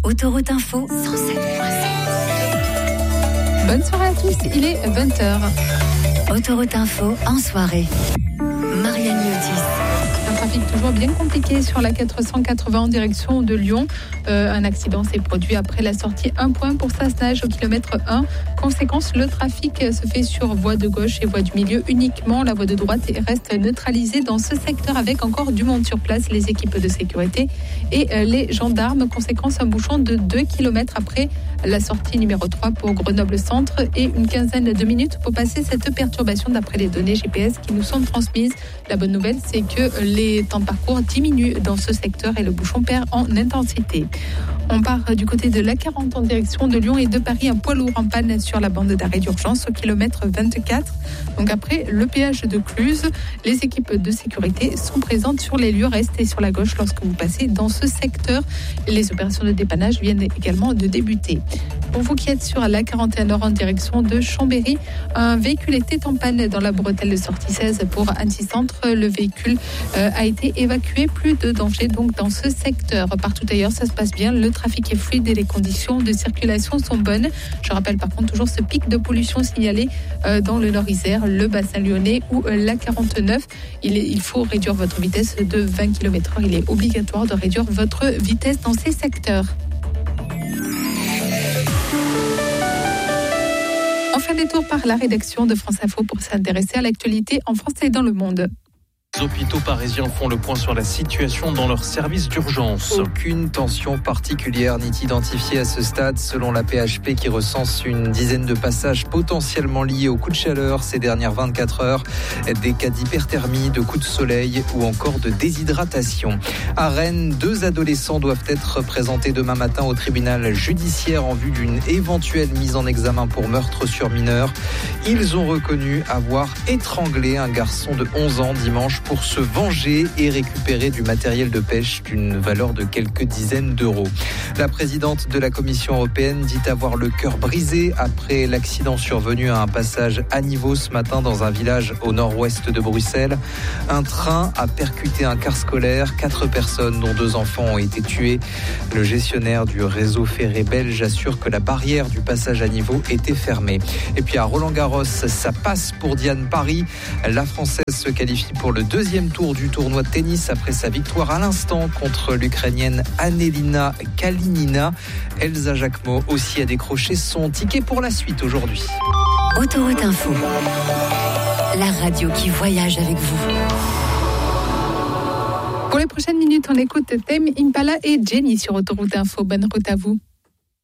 Autoroute Info 107.7. Bonne soirée à tous, il est 20h. Autoroute Info en soirée. Marianne Yotis. Un trafic toujours bien compliqué sur la 480 en direction de Lyon. Un accident s'est produit après la sortie 1 point pour Sassenage au kilomètre 1. Conséquence, le trafic se fait sur voie de gauche et voie du milieu uniquement. La voie de droite reste neutralisée dans ce secteur avec encore du monde sur place, les équipes de sécurité et les gendarmes. Conséquence, un bouchon de 2 km après la sortie numéro 3 pour Grenoble Centre et une quinzaine de minutes pour passer cette perturbation d'après les données GPS qui nous sont transmises. La bonne nouvelle, c'est que les temps de parcours diminuent dans ce secteur et le bouchon perd en intensité. On part du côté de l'A40 en direction de Lyon et de Paris. Un poids lourd en panne sur la bande d'arrêt d'urgence au kilomètre 24. Donc après le péage de Cluse, les équipes de sécurité sont présentes sur les lieux. Restez sur la gauche lorsque vous passez dans ce secteur. Les opérations de dépannage viennent également de débuter. Pour vous qui êtes sur l'A41 Nord en direction de Chambéry, un véhicule était en panne dans la bretelle de sortie 16 pour Annecy-Centre. Le véhicule a été évacué. Plus de danger donc dans ce secteur. Partout ailleurs, ça se passe bien. Le trafic est fluide et les conditions de circulation sont bonnes. Je rappelle par contre toujours ce pic de pollution signalé dans le Nord-Isère, le bassin lyonnais ou l'A49. Il faut réduire votre vitesse de 20 km/h. Il est obligatoire de réduire votre vitesse dans ces secteurs. On fait un détour par la rédaction de France Info pour s'intéresser à l'actualité en France et dans le monde. Les hôpitaux parisiens font le point sur la situation dans leurs services d'urgence. Aucune tension particulière n'est identifiée à ce stade, selon la PHP qui recense une dizaine de passages potentiellement liés aux coups de chaleur ces dernières 24 heures. Des cas d'hyperthermie, de coups de soleil ou encore de déshydratation. À Rennes, 2 adolescents doivent être présentés demain matin au tribunal judiciaire en vue d'une éventuelle mise en examen pour meurtre sur mineur. Ils ont reconnu avoir étranglé un garçon de 11 ans dimanche pour se venger et récupérer du matériel de pêche d'une valeur de quelques dizaines d'euros. La présidente de la Commission européenne dit avoir le cœur brisé après l'accident survenu à un passage à niveau ce matin dans un village au nord-ouest de Bruxelles. Un train a percuté un car scolaire. 4 personnes, dont 2 enfants, ont été tuées. Le gestionnaire du réseau ferré belge assure que la barrière du passage à niveau était fermée. Et puis à Roland-Garros, ça passe pour Diane Paris. La Française se qualifie pour le 2e tour du tournoi de tennis après sa victoire à l'instant contre l'Ukrainienne Annelina Kalinina. Elsa Jacquemot aussi a décroché son ticket pour la suite aujourd'hui. Autoroute Info, la radio qui voyage avec vous. Pour les prochaines minutes, on écoute Tame Impala et Jenny sur Autoroute Info. Bonne route à vous.